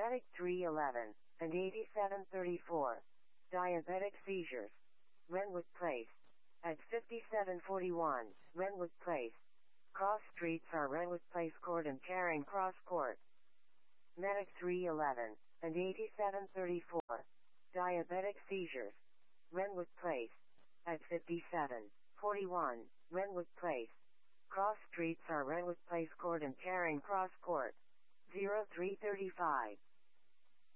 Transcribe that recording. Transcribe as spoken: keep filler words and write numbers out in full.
Medic three eleven and eighty-seven thirty-four. Diabetic seizures. Renwick Place. At fifty-seven forty-one, Renwick Place. Cross streets are Renwick Place Court and Charing Cross Court. Medic three eleven and eighty-seven thirty-four. Diabetic seizures. Renwick Place. At fifty-seven forty-one, Renwick Place. Cross streets are Renwick Place Court and Charing Cross Court. zero three thirty-five.